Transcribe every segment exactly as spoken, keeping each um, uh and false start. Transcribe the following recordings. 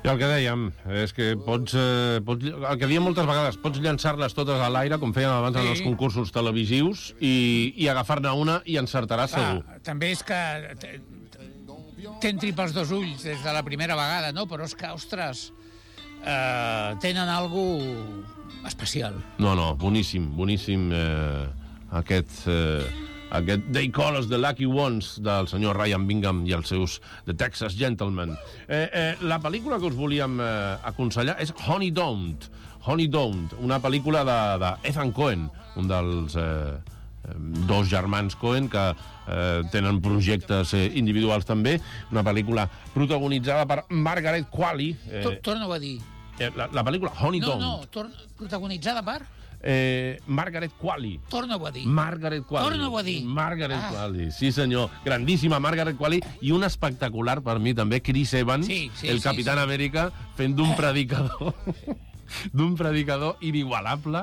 Que el que dèiem és que pots, eh, pots... El que diem moltes vegades, pots llançar-les totes a l'aire, com feien abans sí. en els concursos televisius, i, i agafar-ne una i encertaràs segur. Ah, també és que t'entri pels dos ulls des de la primera vegada, no? Però és que, ostres, eh, tenen algú especial. No, no, boníssim, boníssim eh, aquest... Eh, aquest They Call Us The Lucky Ones del senyor Ryan Bingham i els seus The Texas Gentlemen. Eh, eh, la pel·lícula que us volíem eh, aconsellar és Honey Don't, Honey Don't, una pel·lícula de, de Ethan Coen, un dels eh, dos germans Coen que eh, tenen projectes eh, individuals també, una pel·lícula protagonitzada per Margaret Qualley. Eh, Torna-ho a dir. Eh, la, la pel·lícula Honey no, Don't. No, no, protagonitzada per... Eh, Margaret Qualley. Torna-ho a dir. Margaret Qualley. Torna-ho a dir. Margaret ah. Qualley, sí senyor. Grandíssima Margaret Qualley i un espectacular per mi també, Chris Evans, sí, sí, el Capitán sí, sí. Amèrica, fent d'un predicador d'un predicador inigualable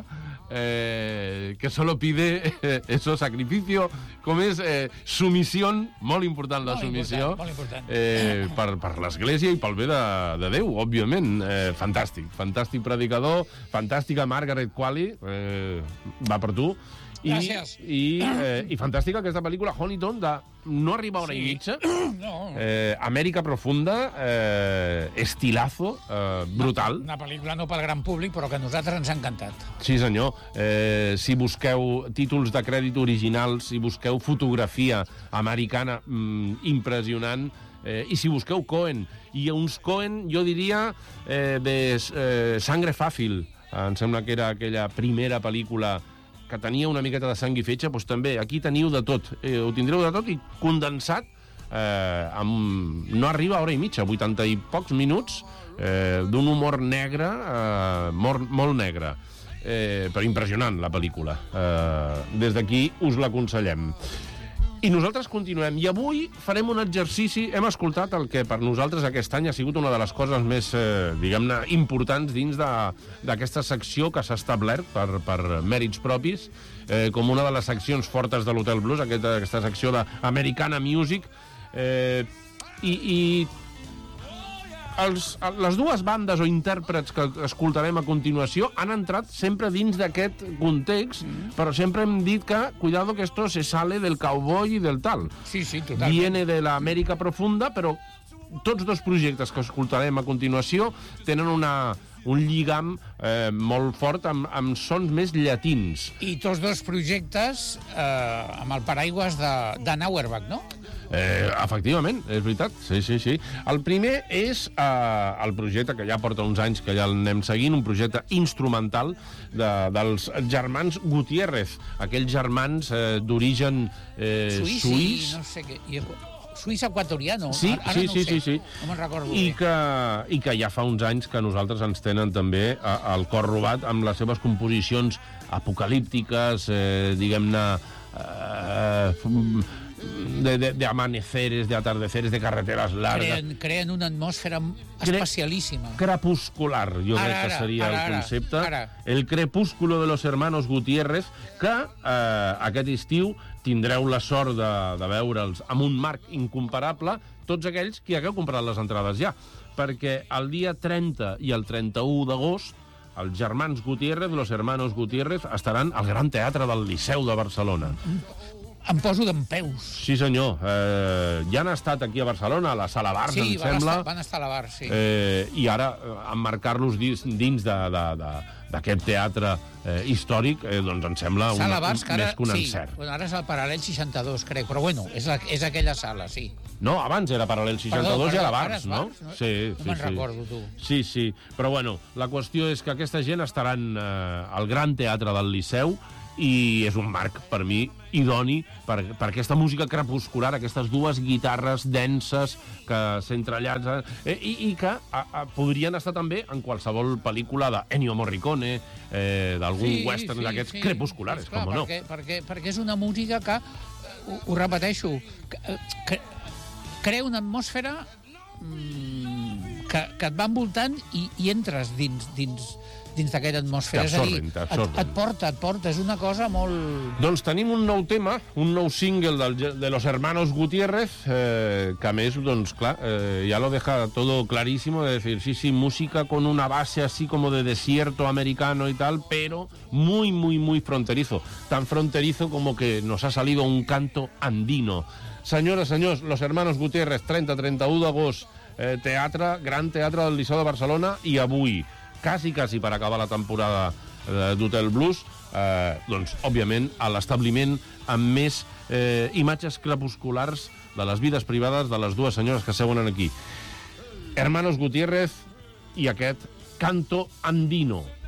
eh, que solo pide eh, eso, sacrificio, com és eh, sumissió, molt important la molt sumissió important, molt important. Eh, per, per l'Església i pel bé de, de Déu, òbviament. Eh, fantàstic, fantàstic predicador, fantàstica Margaret Qualley, eh, va per tu. I, Gràcies. I, eh, i fantàstica aquesta pel·lícula Honey Don't, de no arriba a hora sí. i mitja, no. eh, Amèrica profunda, eh, estilazo, eh, brutal. Una, una pel·lícula no pel gran públic, però que a nosaltres ens ha encantat. Sí, senyor. Eh, si busqueu títols de crèdit originals, si busqueu fotografia americana mm, impressionant, eh, i si busqueu Coen, i uns Coen, jo diria, eh, de eh, Sangre Fàcil, em sembla que era aquella primera pel·lícula que tenia una miqueta de sang i fetge, doncs també aquí teniu de tot, eh, ho tindreu de tot i condensat, eh, amb, no arriba a hora i mitja, vuitanta i pocs minuts, eh, d'un humor negre, eh, molt, molt negre, eh, però impressionant la pel·lícula. Eh, des d'aquí us l'aconsellem. I nosaltres continuem. I avui farem un exercici. Hem escoltat el que per nosaltres aquest any ha sigut una de les coses més, eh, diguem-ne, importants dins d'aquesta secció que s'ha establert per, per mèrits propis, eh, com una de les seccions fortes de l'Hotel Blues, aquesta, aquesta secció d'Americana Music. Eh, i, i els, les dues bandes o intèrprets que escoltarem a continuació han entrat sempre dins d'aquest context, mm. però sempre hem dit que, cuidado que esto se sale del cowboy i del tal. Sí, sí, totalment. Viene de l'Amèrica profunda, però tots dos projectes que escoltarem a continuació tenen una, un lligam eh, molt fort amb, amb sons més llatins. I tots dos projectes eh, amb el paraigües de, de Auerbach, no? Eh, efectivament, és veritat, sí, sí, sí. El primer és eh, el projecte que ja porta uns anys que ja l'anem seguint, un projecte instrumental de, dels germans Gutiérrez, aquells germans eh, d'origen eh, suís, suís. No sé què, i suís equatoriano, sí, ara sí, no sí, ho sé, sí, sí. no me'n recordo I bé. que, I que ja fa uns anys que nosaltres ens tenen també a, al cor robat amb les seves composicions apocalíptiques, eh, diguem-ne... Eh, De, de, de amaneceres, de atardeceres, de carreteres largues. Creen, creen una atmosfera especialíssima. Crepuscular, jo ara, crec que seria ara, el concepte. Ara, ara. El crepúsculo de los hermanos Gutiérrez, que eh, aquest estiu tindreu la sort de, de veure'ls amb un marc incomparable, tots aquells que hagueu comprat les entrades ja, perquè el dia trenta i el trenta-u d'agost els germans Gutiérrez, los hermanos Gutiérrez, estaran al Gran Teatre del Liceu de Barcelona. Em poso d'empeus. Sí, senyor. Eh, ja han estat aquí a Barcelona, a la Sala Bars, sí, em sembla. Sí, van estar a la Bars, sí. Eh, I ara, emmarcar-los dins, dins d'aquest teatre eh, històric, eh, doncs em sembla una, sala Bars, un, ara, més que un sí, encert. Bueno, ara és el Paral·lel seixanta-dos, crec, però bueno, és, la, és aquella sala, sí. No, abans era Paral·lel seixanta-dos perdó, perdó, i a la Bars, no? Bars, no? Sí, no sí, me'n sí. recordo, tu. Sí, sí, però bueno, la qüestió és que aquesta gent estaran eh, al Gran Teatre del Liceu i és un marc, per mi, idoni per, per aquesta música crepuscular, aquestes dues guitarres denses que s'entrellatzen, eh, i, i que a, a, podrien estar també en qualsevol pel·lícula d'Ennio Morricone, eh, d'algun sí, western sí, d'aquests sí. crepusculars, Esclar, com no. Perquè, perquè, perquè és una música que, ho, ho repeteixo, que, que crea una atmosfera mmm, que, que et va envoltant i, i entres dins, dins dins d'aquella atmosfera. T'absorben, és a dir, t'absorben. et, et porta, et porta, és una cosa molt... Doncs tenim un nou tema, un nou single del, de los hermanos Gutiérrez, eh, que a més, doncs, clar, eh, ya lo deja todo clarísimo, de decir, sí, sí, música con una base así como de desierto americano y tal, pero muy, muy, muy fronterizo. Tan fronterizo como que nos ha salido un canto andino. Senyores, senyors, los hermanos Gutiérrez, trenta trenta-u d'agost, eh, teatre, gran teatre del Liceu de Barcelona, i avui, quasi, quasi per acabar la temporada eh, d'Hotel Blues, eh, doncs, òbviament, a l'establiment amb més eh, imatges crepusculars de les vides privades de les dues senyores que seuen aquí. Hermanos Gutiérrez i aquest Canto Andino.